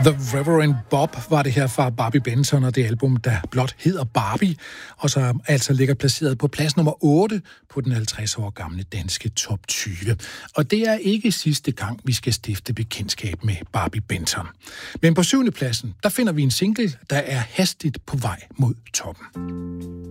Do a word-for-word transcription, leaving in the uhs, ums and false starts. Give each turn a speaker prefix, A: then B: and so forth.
A: The Reverend Bob var det her fra Barbie Benson, og det album, der blot hedder Barbie, og så altså ligger placeret på plads nummer otte på den halvtreds år gamle danske top tyve. Og det er ikke sidste gang, vi skal stifte bekendtskab med Barbie Benson. Men på syvende pladsen, der finder vi en single, der er hastigt på vej mod toppen.